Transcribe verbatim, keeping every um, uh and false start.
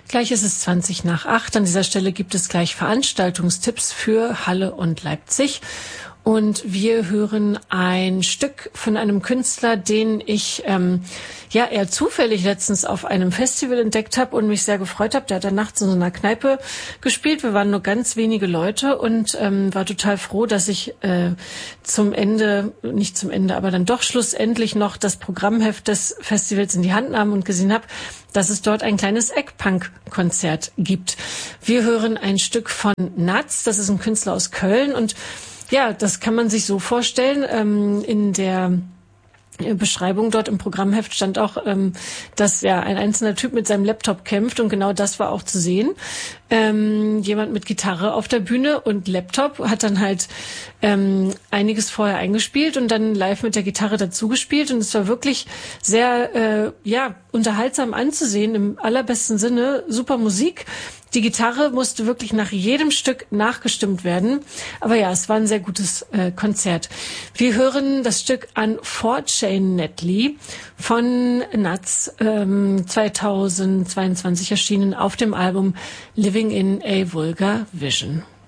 Gleich ist es zwanzig nach acht. An dieser Stelle gibt es gleich Veranstaltungstipps für Halle und Leipzig. Und wir hören ein Stück von einem Künstler, den ich ähm, ja eher zufällig letztens auf einem Festival entdeckt habe und mich sehr gefreut habe. Der hat dann nachts in so einer Kneipe gespielt. Wir waren nur ganz wenige Leute und ähm, war total froh, dass ich äh, zum Ende, nicht zum Ende, aber dann doch schlussendlich noch das Programmheft des Festivals in die Hand nahm und gesehen habe, dass es dort ein kleines Eggpunk-Konzert gibt. Wir hören ein Stück von Natz, das ist ein Künstler aus Köln und ja, das kann man sich so vorstellen. Ähm, in der Beschreibung dort im Programmheft stand auch, ähm, dass ja ein einzelner Typ mit seinem Laptop kämpft und genau das war auch zu sehen. Ähm, jemand mit Gitarre auf der Bühne und Laptop hat dann halt ähm, einiges vorher eingespielt und dann live mit der Gitarre dazu gespielt und es war wirklich sehr äh, ja unterhaltsam anzusehen, im allerbesten Sinne, super Musik. Die Gitarre musste wirklich nach jedem Stück nachgestimmt werden. Aber ja, es war ein sehr gutes äh, Konzert. Wir hören das Stück Unfortunately von Natz, ähm, zweitausendzweiundzwanzig erschienen auf dem Album Living in a Vulgar Vision.